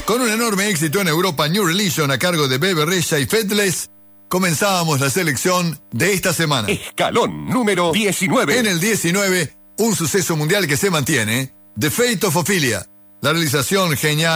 Con un enorme éxito en Europa, New Religion a cargo de Bebe Rexha y Faithless, comenzábamos la selección de esta semana. Escalón número 19. En el 19, un suceso mundial que se mantiene, The Fate of Ophelia. La realización genial